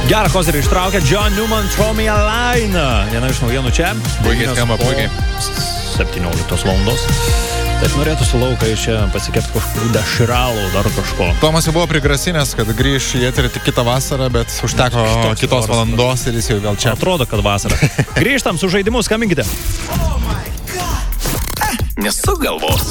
Gerą kozerį ištraukė John Newman, Throw Me a Line. Viena iš naujienų čia. Puikiai skamba, puikiai. 17 valandos. Taip norėtųsi lauką iš čia pasikėpti kažkokių deširalų, dar kažko. Tomas jau buvo prigrasinęs, kad grįš į eterį tik kitą vasarą, bet užteko kitos valandos ir jis jau vėl čia. Atrodo, kad vasara. Grįžtam su žaidimu, skambinkite. Nesugalvos.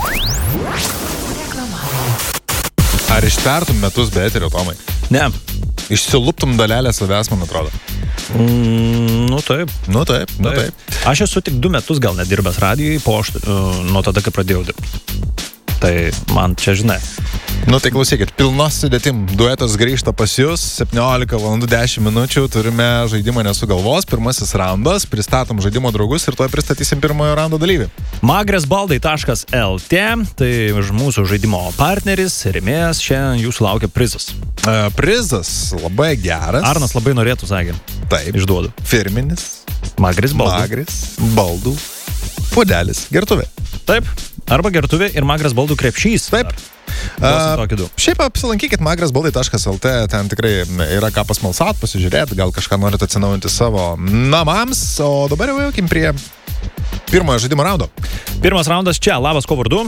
Ar ištvertum metus be eterio, Tomai? Ne. Išsiluptum dalelę savęs, man atrodo. Nu taip. Nu taip. Aš esu tik 2 metus gal nedirbęs radijui, nuo tada, kai pradėjau dirbti. Tai man čia žinai. Nu tai klausykit, pilnos sudėtim. Duetas grįžta pas jūs, 17 valandų 10 minučių, turime žaidimą Nesugalvos, pirmasis raundas, pristatom žaidimo draugus ir toj pristatysim pirmojo raundo dalyvį. Magresbaldai.lt, tai mūsų žaidimo partneris, rėmėjas, šiandien jūsų laukia prizas. Prizas labai geras. Arnas labai norėtų, sakė. Taip. Išduodu. Firminis. Magresbaldų. Baldų. Puodelis. Gertuvė. Taip. Arba gertuvė ir Magresbaldų krepšys. Taip. Šiaip apsilankykit magresbaldai.lt, ten tikrai yra ką pasmalsat, pasižiūrėti, gal kažką norit atsinaujinti savo namams, o dabar jau jaukim prie pirmojo žaidimo raundo. Pirmas raundas čia, labas, ko vardu?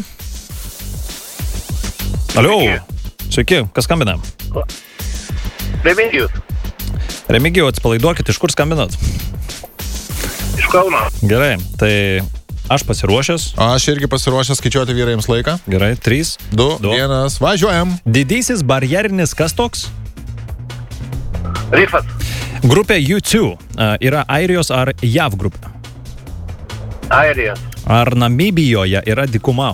Alio, sveiki, kas skambina? Remigijus. Remigijau, atsipalaiduokit, iš kur skambinat? Iš Kauno. Gerai, tai aš pasiruošęs. Aš irgi pasiruošęs skaičiuoti vyrai jums laiką. Gerai, 3, 2, 1, važiuojam. Didysis barjerinis kas toks? Rifas. Grupė U2 yra Airijos ar JAV grupė? Airijos. Ar Namibijoje yra dykuma?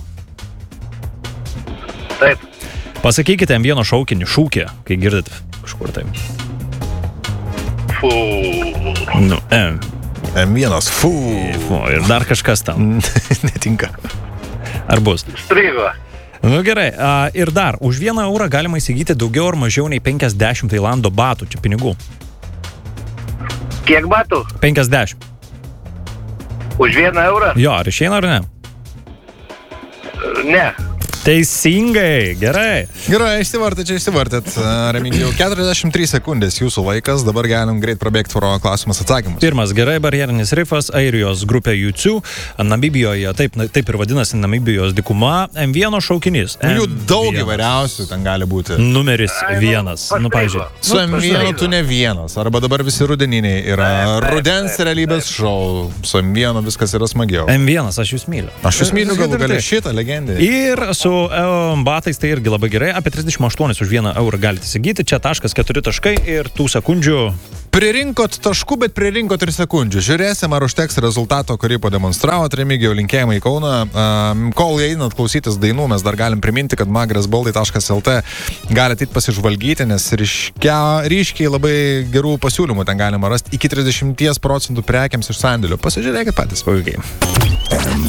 Taip. Pasakykite M1 šūkį, kai girdit kažkur tai. Fū. Nu, M1, fū. Ir dar kažkas tam. Netinka. Ar bus? Strigo. Nu gerai, ir dar, už 1 eurą galima įsigyti daugiau ar mažiau nei 50 Tailando batų, čia pinigų. Kiek batų? 50. Už 1 eurą? Jo, ar išeina ar ne? Ne. Teisingai, gerai. Gerai, išsivartėt. Remigijau, 43 sekundės jūsų laikas, dabar galim greit prabėgti pro klausimus atsakymus. Pirmas, gerai, barjerinis rifas, Airijos grupė U2, Namibijoje, taip ir vadinasi Namibijos dykuma, M1 šaukinys. Jų daug įvairiausių ten gali būti. Numeris 1. Nu, pavyzdžiui. Su M1 tu ne vienas, arba dabar visi rudeniniai yra rudens realybės šou, su M1 viskas yra smagiau. M1, aš jūs myliu. Aš jūs myliu galų galia šitą legendą. Ir su batais tai irgi labai gerai, apie 38 už 1 eurą galite įsigyti, čia taškas 4 taškai ir tų sekundžių. Pririnkot taškų, bet pririnkot 3 sekundžių. Žiūrėsim, ar užteks rezultato, kurį pademonstravot. Remigijau, linkėjimai į Kauną. Kol einat klausytis dainų, mes dar galim priminti, kad magresbaldai.lt galite pasižvalgyti, nes ryškiai labai gerų pasiūlymų ten galima rasti iki 30% prekiams iš sandėlių. Pasižiūrėkit patys. Puikiai.